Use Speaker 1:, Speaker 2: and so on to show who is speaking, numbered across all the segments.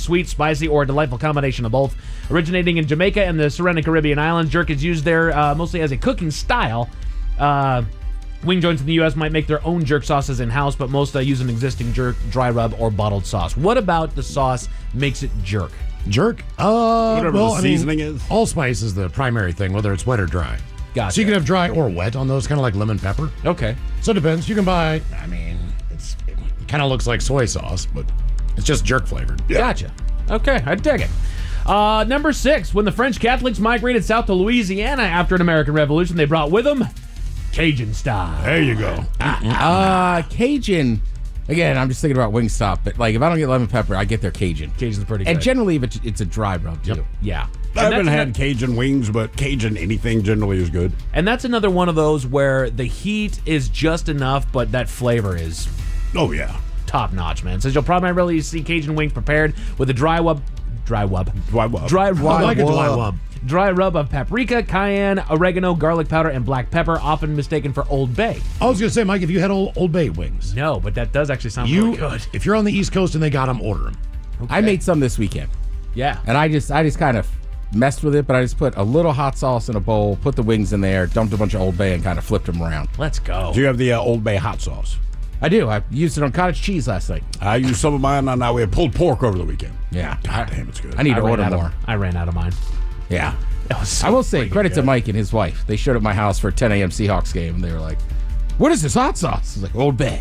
Speaker 1: sweet, spicy, or a delightful combination of both. Originating in Jamaica and the surrounding Caribbean islands, jerk is used there mostly as a cooking style. Wing joints in the U.S. might make their own jerk sauces in-house, but most use an existing jerk, dry rub, or bottled sauce. What about the sauce makes it jerk?
Speaker 2: Jerk?
Speaker 3: Whatever the seasoning is.
Speaker 2: Allspice is the primary thing, whether it's wet or dry.
Speaker 1: Gotcha.
Speaker 2: So you can have dry or wet on those, kind of like lemon pepper.
Speaker 1: Okay.
Speaker 2: So it depends. You can buy, it kind of looks like soy sauce, but it's just jerk flavored.
Speaker 1: Yeah. Gotcha. Okay, I dig it. Number 6, when the French Catholics migrated south to Louisiana after an American Revolution, they brought with them Cajun style.
Speaker 3: There you go.
Speaker 4: Cajun. Again, I'm just thinking about Wingstop, but like if I don't get lemon pepper, I get their Cajun.
Speaker 1: Cajun's pretty good.
Speaker 4: And generally, it's a dry rub too.
Speaker 2: Yep.
Speaker 1: Yeah.
Speaker 3: I haven't had Cajun wings, but Cajun anything generally is good.
Speaker 1: And that's another one of those where the heat is just enough, but that flavor is
Speaker 3: Oh, yeah.
Speaker 1: top notch, man. Says you'll primarily see Cajun wings prepared with a dry rub.
Speaker 3: Why what?
Speaker 2: I like a dry rub.
Speaker 1: Dry rub of paprika, cayenne, oregano, garlic powder, and black pepper, often mistaken for Old Bay.
Speaker 2: I was going to say, Mike, if you had Old Bay wings.
Speaker 1: No, but that does actually sound really good.
Speaker 2: If you're on the East Coast and they got them, order them.
Speaker 1: Okay.
Speaker 4: I made some this weekend,
Speaker 1: Yeah.
Speaker 4: and I just kind of messed with it, but I just put a little hot sauce in a bowl, put the wings in there, dumped a bunch of Old Bay, and kind of flipped them around.
Speaker 1: Let's go.
Speaker 3: Do you have the Old Bay hot sauce?
Speaker 4: I do. I used it on cottage cheese last night.
Speaker 3: I used some of mine on we had pulled pork over the weekend.
Speaker 4: Yeah.
Speaker 3: God damn, it's good.
Speaker 4: I need to order
Speaker 1: ran out
Speaker 4: more.
Speaker 1: I ran out of mine.
Speaker 4: Yeah.
Speaker 1: That was so
Speaker 4: I will say,
Speaker 1: freaking
Speaker 4: credit to
Speaker 1: good.
Speaker 4: Mike and his wife. They showed up at my house for a 10 a.m. Seahawks game, and they were like, "What is this hot sauce?" I was like, "Old Bay."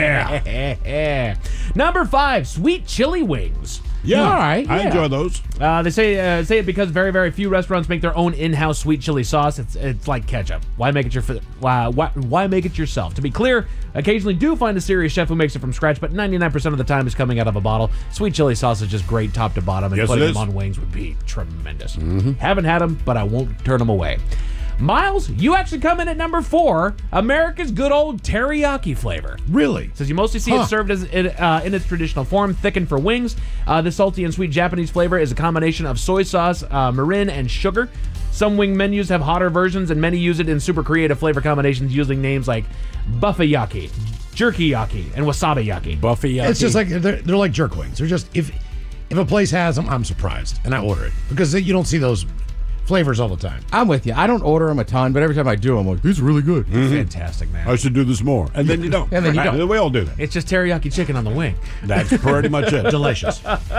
Speaker 3: Yeah.
Speaker 1: Number 5, sweet chili wings.
Speaker 3: Yeah.
Speaker 4: All right,
Speaker 3: I
Speaker 4: yeah.
Speaker 3: enjoy those.
Speaker 1: They say it because very, very few restaurants make their own in-house sweet chili sauce. It's like ketchup. Why make it why make it yourself? To be clear, occasionally do find a serious chef who makes it from scratch, but 99% of the time is coming out of a bottle. Sweet chili sauce is just great top to bottom, and
Speaker 3: Yes,
Speaker 1: putting
Speaker 3: it
Speaker 1: them
Speaker 3: is.
Speaker 1: on wings would be tremendous. Haven't had them, but I won't turn them away. Miles, you actually come in at number 4, America's good old teriyaki flavor.
Speaker 2: Really?
Speaker 1: Says you mostly see it served as in its traditional form, thickened for wings. The salty and sweet Japanese flavor is a combination of soy sauce, mirin, and sugar. Some wing menus have hotter versions, and many use it in super creative flavor combinations using names like buffet-yaki, jerky-yaki, and wasabi-yaki.
Speaker 3: Buffy.
Speaker 2: It's just like, they're like jerk wings. They're just, if a place has them, I'm surprised, and I order it. Because you don't see those flavors all the time.
Speaker 4: I'm with you. I don't order them a ton, but every time I do, I'm like, "These are really good."
Speaker 1: Fantastic, man.
Speaker 3: I should do this more. And then you don't.
Speaker 4: And then you don't.
Speaker 3: We all do that.
Speaker 1: It's just teriyaki chicken on the wing.
Speaker 3: That's pretty much it.
Speaker 2: Delicious.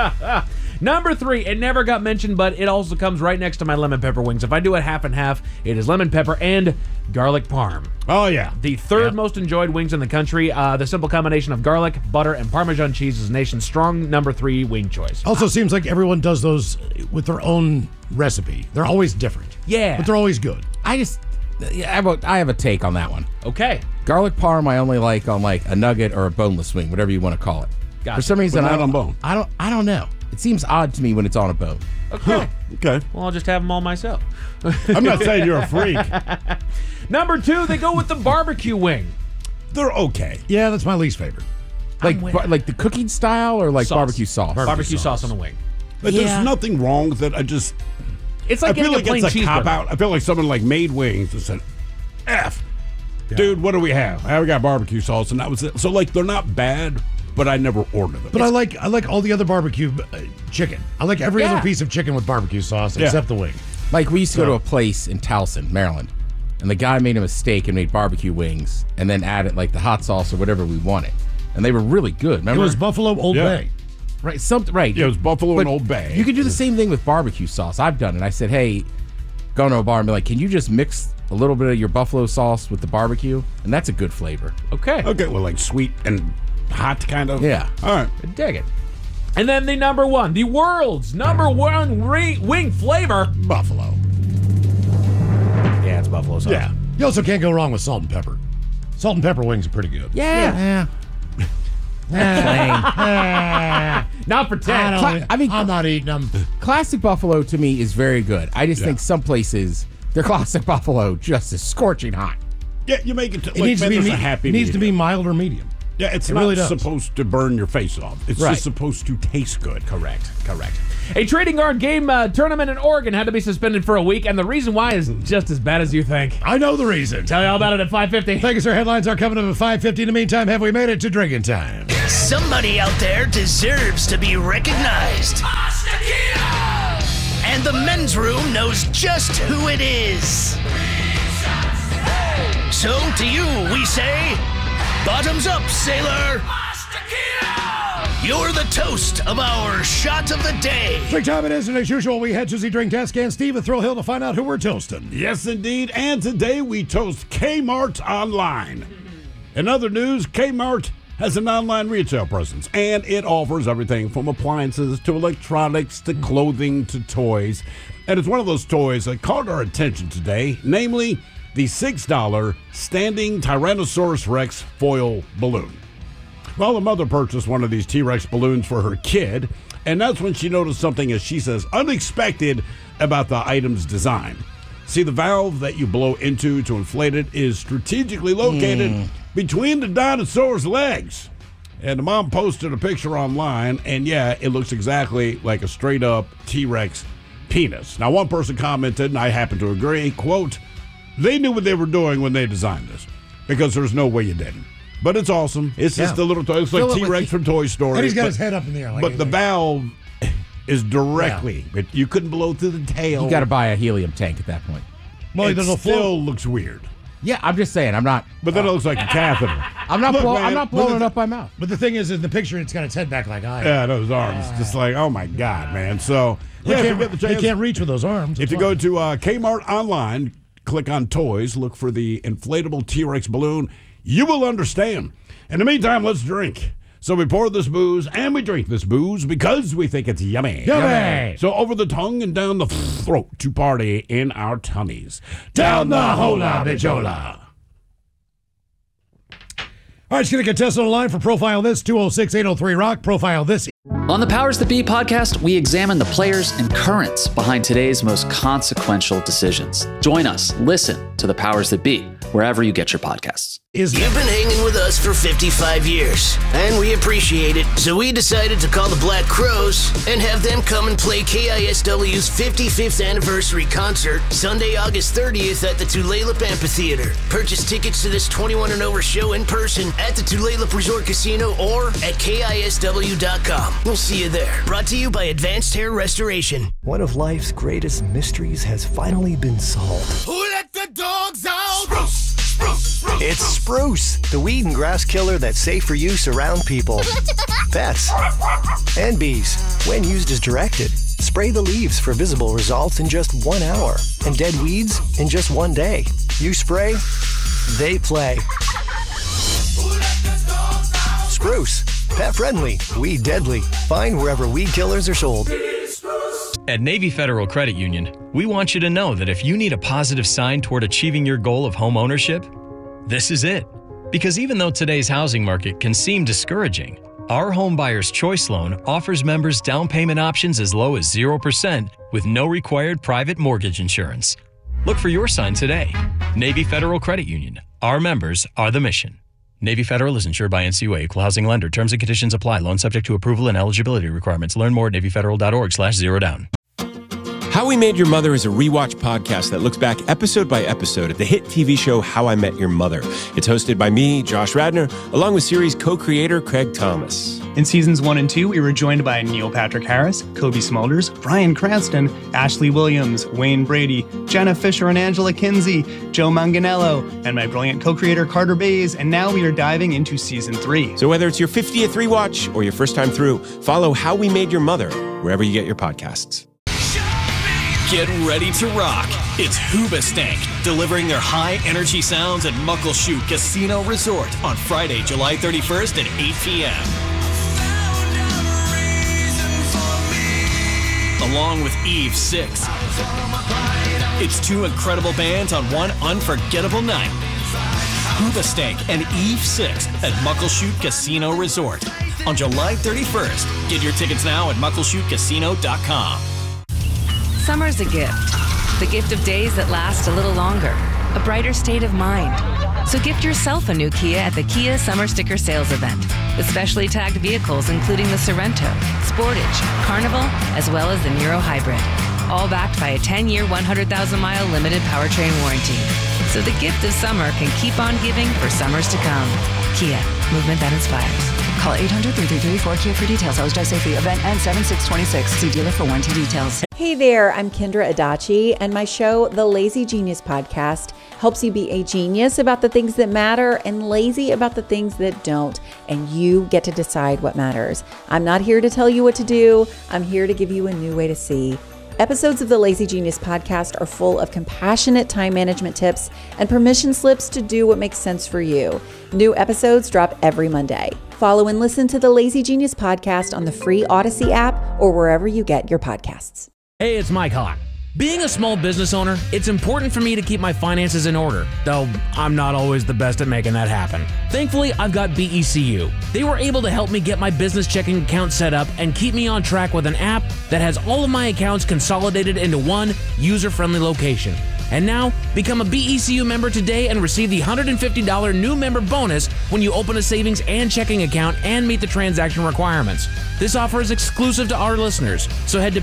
Speaker 1: Number 3, it never got mentioned, but it also comes right next to my lemon pepper wings. If I do it half and half, it is lemon pepper and garlic parm.
Speaker 3: Oh, yeah.
Speaker 1: The third most enjoyed wings in the country. The simple combination of garlic, butter, and Parmesan cheese is the nation's strong number 3 wing choice.
Speaker 2: Also seems like everyone does those with their own recipe. They're always different.
Speaker 1: Yeah.
Speaker 2: But they're always good.
Speaker 4: I have a take on that one.
Speaker 1: Okay.
Speaker 4: Garlic parm I only like on like a nugget or a boneless wing, whatever you want to call it.
Speaker 1: Gotcha.
Speaker 4: For some reason,
Speaker 3: But
Speaker 4: I
Speaker 3: not
Speaker 4: don't,
Speaker 3: on bone.
Speaker 4: I don't know. It seems odd to me when it's on a bone.
Speaker 1: Okay.
Speaker 3: Okay.
Speaker 1: Well, I'll just have them all myself.
Speaker 3: I'm not saying you're a freak.
Speaker 1: Number 2, they go with the barbecue wing.
Speaker 3: They're okay.
Speaker 2: Yeah, that's my least favorite.
Speaker 4: Like like the cooking style or like
Speaker 1: Sauce.
Speaker 4: barbecue sauce.
Speaker 1: Barbecue sauce on the wing.
Speaker 3: But
Speaker 4: Yeah.
Speaker 3: there's nothing wrong with it.
Speaker 1: It's
Speaker 3: I
Speaker 1: like
Speaker 3: feel
Speaker 1: getting
Speaker 3: like
Speaker 1: a plain
Speaker 3: it's a
Speaker 1: cheeseburger.
Speaker 3: cop out. I feel like someone like made wings and said, F. Dude, what do we have? We got barbecue sauce, and that was it. So, like, they're not bad, but I never ordered them.
Speaker 2: But I like all the other barbecue chicken. I like every
Speaker 4: Yeah.
Speaker 2: other piece of chicken with barbecue sauce
Speaker 3: Yeah.
Speaker 2: except the wing.
Speaker 4: Like we used to go to a place in Towson, Maryland, and the guy made a mistake and made barbecue wings and then added like the hot sauce or whatever we wanted. And they were really good.
Speaker 2: It
Speaker 4: Remember?
Speaker 2: was Buffalo Old
Speaker 3: Yeah.
Speaker 2: Bay.
Speaker 4: right. Right.
Speaker 3: Yeah, it was Buffalo
Speaker 4: But
Speaker 3: and Old Bay.
Speaker 4: You could do the same thing with barbecue sauce. I've done it. I said, hey, go to a bar and be like, can you just mix a little bit of your buffalo sauce with the barbecue? And that's a good flavor.
Speaker 1: Okay.
Speaker 3: Okay, well, like sweet and hot kind of.
Speaker 4: Yeah.
Speaker 3: All right.
Speaker 1: I dig it. And then the number 1, the world's number 1 wing flavor.
Speaker 3: Buffalo.
Speaker 1: Yeah, it's buffalo sauce.
Speaker 3: Yeah.
Speaker 2: You also can't go wrong with salt and pepper. Salt and pepper wings are pretty good.
Speaker 4: Yeah.
Speaker 1: Not for 10.
Speaker 2: I'm not eating them.
Speaker 4: Classic buffalo to me is very good. I just think some places, their classic buffalo just is scorching hot.
Speaker 3: Yeah, you make it to,
Speaker 2: It needs to be
Speaker 3: there's a happy
Speaker 2: it needs to be
Speaker 3: medium.
Speaker 2: mild or medium.
Speaker 3: Yeah, it's
Speaker 2: it
Speaker 3: not
Speaker 2: really does.
Speaker 3: supposed to burn your face off. It's
Speaker 4: Right.
Speaker 3: just supposed to taste good.
Speaker 1: Correct. A trading card game tournament in Oregon had to be suspended for a week, and the reason why is just as bad as you think.
Speaker 2: I know the reason.
Speaker 1: Tell you all about it at 5:50.
Speaker 2: Vegas, our headlines are coming up at 5:50. In the meantime, have we made it to drinking time?
Speaker 5: Somebody out there deserves to be recognized. the men's room knows just who it is. So to you, we say, bottoms up, sailor. You're the toast of our shot of the day.
Speaker 2: Drink time it is, and as usual, we head to the drink desk and Steve at Thrill Hill to find out who we're toasting.
Speaker 3: Yes, indeed. And today we toast Kmart Online. In other news, Kmart has an online retail presence, and it offers everything from appliances to electronics to clothing to toys. And it's one of those toys that caught our attention today, namely the $6 standing Tyrannosaurus Rex foil balloon. Well, the mother purchased one of these T-Rex balloons for her kid, and that's when she noticed something, as she says, unexpected about the item's design. See, the valve that you blow into to inflate it is strategically located between the dinosaur's legs. And the mom posted a picture online, and yeah, it looks exactly like a straight-up T-Rex penis. Now, one person commented, and I happen to agree, quote, they knew what they were doing when they designed this, because there's no way you didn't. But it's awesome. It's just a little toy. It's like T-Rex from Toy Story.
Speaker 2: And he's got his head up in the air.
Speaker 3: But the valve is directly. But you couldn't blow through the tail.
Speaker 4: You got to buy a helium tank at that point.
Speaker 2: Well,
Speaker 3: it still looks weird.
Speaker 4: Yeah, I'm just saying. I'm not.
Speaker 3: But then it looks like a catheter.
Speaker 4: I'm not blowing it up my mouth.
Speaker 2: But the thing is, in the picture, it's got its head back like I am.
Speaker 3: Yeah, those arms. Just like, oh my God, man. So, yeah, if you get the chance,
Speaker 2: they can't reach with those arms.
Speaker 3: If you go to Kmart Online, click on toys, look for the inflatable T-Rex balloon, you will understand. In the meantime, let's drink. So we pour this booze and we drink this booze because we think it's yummy.
Speaker 2: Yummy!
Speaker 3: So over the tongue and down the throat to party in our tummies. Down the hola bijola.
Speaker 2: All right, just going to contest on the line for Profile This, 206-803-ROCK. Profile This.
Speaker 6: On the Powers That Be podcast, we examine the players and currents behind today's most consequential decisions. Join us. Listen to the Powers That Be, wherever you get your podcasts.
Speaker 5: You've been hanging with us for 55 years, and we appreciate it. So we decided to call the Black Crowes and have them come and play KISW's 55th anniversary concert Sunday, August 30th at the Tulalip Amphitheater. Purchase tickets to this 21 and over show in person at the Tulalip Resort Casino or at KISW.com. We'll see you there. Brought to you by Advanced Hair Restoration.
Speaker 7: One of life's greatest mysteries has finally been solved.
Speaker 5: Who let the dogs out?
Speaker 7: It's Spruce, the weed and grass killer that's safe for use around people, pets, and bees. When used as directed, spray the leaves for visible results in just 1 hour and dead weeds in just 1 day. You spray, they play. Spruce, pet friendly, weed deadly. Find wherever weed killers are sold.
Speaker 8: At Navy Federal Credit Union, we want you to know that if you need a positive sign toward achieving your goal of home ownership, this is it. Because even though today's housing market can seem discouraging, our Home Buyer's Choice Loan offers members down payment options as low as 0% with no required private mortgage insurance. Look for your sign today. Navy Federal Credit Union. Our members are the mission. Navy Federal is insured by NCUA, Equal Housing Lender. Terms and conditions apply. Loan subject to approval and eligibility requirements. Learn more at NavyFederal.org/zerodown.
Speaker 9: How We Made Your Mother is a rewatch podcast that looks back episode by episode at the hit TV show How I Met Your Mother. It's hosted by me, Josh Radnor, along with series co-creator Craig Thomas.
Speaker 10: In seasons 1 and 2, we were joined by Neil Patrick Harris, Kobe Smulders, Bryan Cranston, Ashley Williams, Wayne Brady, Jenna Fisher and Angela Kinsey, Joe Manganiello, and my brilliant co-creator Carter Bays, and now we are diving into season 3.
Speaker 9: So whether it's your 50th rewatch or your first time through, follow How We Made Your Mother wherever you get your podcasts.
Speaker 11: Get ready to rock. It's Hoobastank, delivering their high-energy sounds at Muckleshoot Casino Resort on Friday, July 31st at 8 p.m. Along with Eve 6. It's 2 incredible bands on one unforgettable night. Hoobastank and Eve 6 at Muckleshoot Casino Resort on July 31st. Get your tickets now at muckleshootcasino.com.
Speaker 12: Summer's a gift of days that last a little longer, a brighter state of mind. So gift yourself a new Kia at the Kia Summer Sticker Sales Event, with specially tagged vehicles including the Sorento, Sportage, Carnival, as well as the Niro Hybrid, all backed by a 10-year, 100,000-mile limited powertrain warranty. So the gift of summer can keep on giving for summers to come. Kia, movement that inspires.
Speaker 13: Call 800-333-4KIA for details. Always safety. Event ends 7/6/26. See dealer for warranty details.
Speaker 14: Hey there, I'm Kendra Adachi, and my show, The Lazy Genius Podcast, helps you be a genius about the things that matter and lazy about the things that don't, and you get to decide what matters. I'm not here to tell you what to do. I'm here to give you a new way to see. Episodes of the Lazy Genius Podcast are full of compassionate time management tips and permission slips to do what makes sense for you. New episodes drop every Monday. Follow and listen to the Lazy Genius Podcast on the free Odyssey app or wherever you get your podcasts.
Speaker 1: Hey, it's Mike Hawk. Being a small business owner, it's important for me to keep my finances in order, though I'm not always the best at making that happen. Thankfully, I've got BECU. They were able to help me get my business checking account set up and keep me on track with an app that has all of my accounts consolidated into one user-friendly location. And now, become a BECU member today and receive the $150 new member bonus when you open a savings and checking account and meet the transaction requirements. This offer is exclusive to our listeners, so head to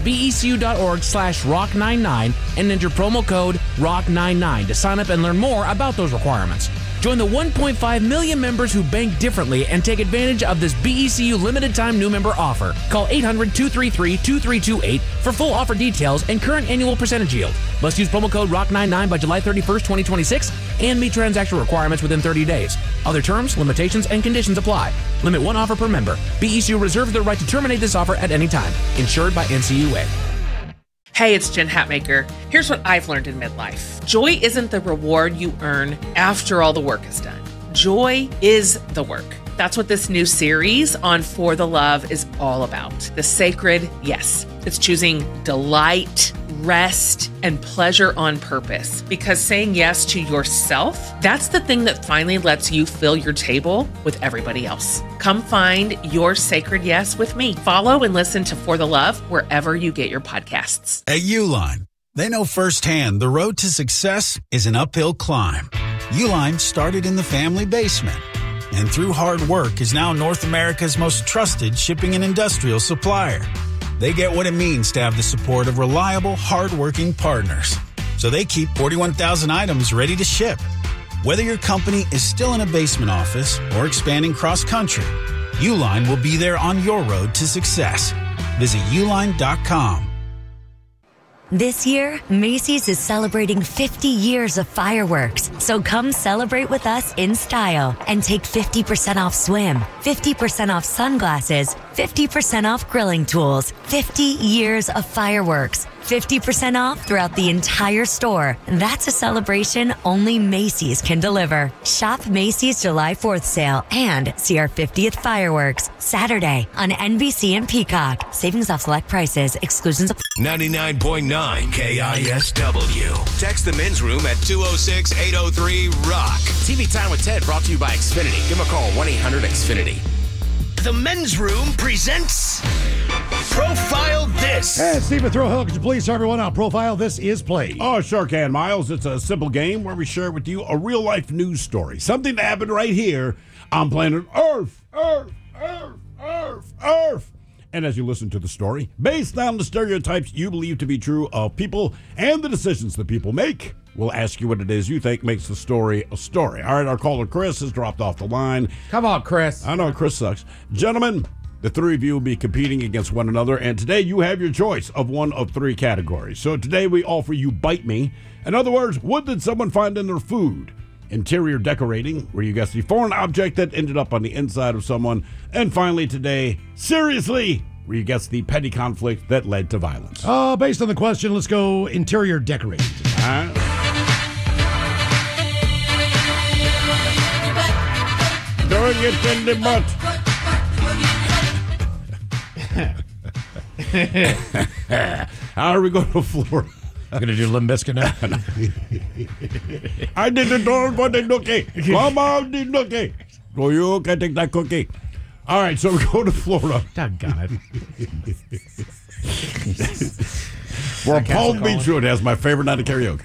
Speaker 1: becu.org/rock99 and enter promo code ROCK99 to sign up and learn more about those requirements. Join the 1.5 million members who bank differently and take advantage of this BECU limited time new member offer. Call 800-233-2328 for full offer details and current annual percentage yield. Must use promo code ROCK99 by July 31st, 2026 and meet transaction requirements within 30 days. Other terms, limitations, and conditions apply. Limit one offer per member. BECU reserves the right to terminate this offer at any time. Insured by NCUA.
Speaker 15: Hey, it's Jen Hatmaker. Here's what I've learned in midlife. Joy isn't the reward you earn after all the work is done. Joy is the work. That's what this new series on For the Love is all about. The sacred yes. It's choosing delight, rest, and pleasure on purpose. Because saying yes to yourself, that's the thing that finally lets you fill your table with everybody else. Come find your sacred yes with me. Follow and listen to For the Love wherever you get your podcasts.
Speaker 16: At Uline, they know firsthand the road to success is an uphill climb. Uline started in the family basement, and through hard work is now North America's most trusted shipping and industrial supplier. They get what it means to have the support of reliable, hardworking partners. So they keep 41,000 items ready to ship. Whether your company is still in a basement office or expanding cross-country, Uline will be there on your road to success. Visit uline.com.
Speaker 17: This year, Macy's is celebrating 50 years of fireworks. So come celebrate with us in style and take 50% off swim, 50% off sunglasses, 50% off grilling tools, 50 years of fireworks, 50% off throughout the entire store. That's a celebration only Macy's can deliver. Shop Macy's July 4th sale and see our 50th fireworks Saturday on NBC and Peacock. Savings off select prices. Exclusions apply.
Speaker 18: 99.9 KISW. Text the men's room at 206-803-ROCK.
Speaker 4: TV Time with Ted brought to you by Xfinity. Give them a call, 1-800-XFINITY.
Speaker 5: The men's room presents Profile This.
Speaker 2: Hey, Stephen Throwhill, could you please tell everyone how Profile This is played?
Speaker 3: Oh, sure can, Miles. It's a simple game where we share with you a real-life news story. Something that happened right here on planet Earth. And as you listen to the story, based on the stereotypes you believe to be true of people and the decisions that people make, we'll ask you what it is you think makes the story a story. All right, our caller Chris has dropped off the line.
Speaker 4: Come on, Chris.
Speaker 3: I know, Chris sucks. Gentlemen, the three of you will be competing against one another, and today you have your choice of one of three categories. So today we offer you Bite Me. In other words, what did someone find in their food? Interior decorating, where you guess the foreign object that ended up on the inside of someone. And finally today, Seriously, where you guess the petty conflict that led to violence.
Speaker 2: Based on the question, let's go interior decorating.
Speaker 3: Throwing it in the butt. How are we going to Florida?
Speaker 2: I'm going to do Limp Bizkit now.
Speaker 3: I did the door for the cookie. Come on, the cookie. So you can take that cookie. All right, so we go to Florida.
Speaker 2: Doggone it.
Speaker 3: For Palm Beach Road has my favorite night of karaoke.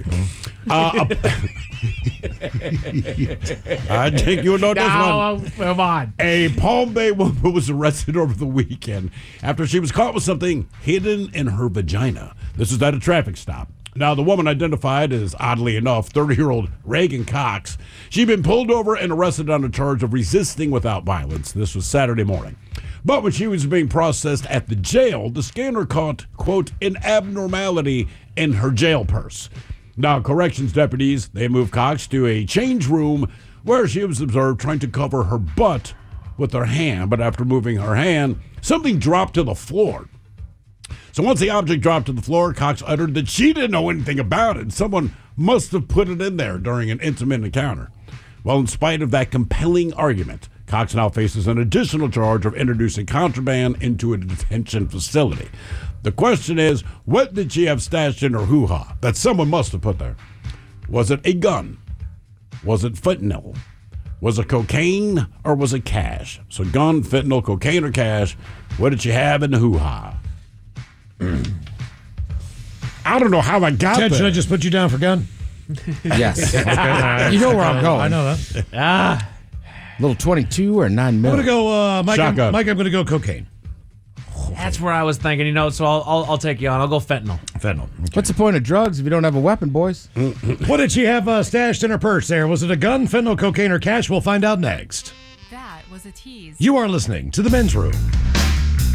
Speaker 3: I think you know this one.
Speaker 1: Come on.
Speaker 3: A Palm Bay woman was arrested over the weekend after she was caught with something hidden in her vagina. This is at a traffic stop. Now, the woman identified as, oddly enough, 30-year-old Reagan Cox. She'd been pulled over and arrested on a charge of resisting without violence. This was Saturday morning. But when she was being processed at the jail, the scanner caught, quote, an abnormality in her jail purse. Now, corrections deputies, they moved Cox to a change room where she was observed trying to cover her butt with her hand. But after moving her hand, something dropped to the floor. So once the object dropped to the floor, Cox uttered that she didn't know anything about it. Someone must have put it in there during an intimate encounter. Well, in spite of that compelling argument, Cox now faces an additional charge of introducing contraband into a detention facility. The question is, what did she have stashed in her hoo-ha that someone must have put there? Was it a gun? Was it fentanyl? Was it cocaine or was it cash? So gun, fentanyl, cocaine, or cash, what did she have in the hoo-ha? I don't know how I got
Speaker 2: Ted,
Speaker 3: there.
Speaker 2: should I just put you down for gun?
Speaker 4: Yes.
Speaker 2: Okay.
Speaker 4: You know where I'm going.
Speaker 2: I know that.
Speaker 4: Little 22 or 9 mil.
Speaker 2: I'm going to go, Mike, I'm
Speaker 3: Shotgun.
Speaker 2: going to go cocaine.
Speaker 1: That's where I was thinking, so I'll take you on. I'll go fentanyl.
Speaker 2: Fentanyl. Okay.
Speaker 4: What's the point of drugs if you don't have a weapon, boys?
Speaker 2: What did she have stashed in her purse there? Was it a gun, fentanyl, cocaine, or cash? We'll find out next.
Speaker 19: That was a tease.
Speaker 2: You are listening to The Men's Room.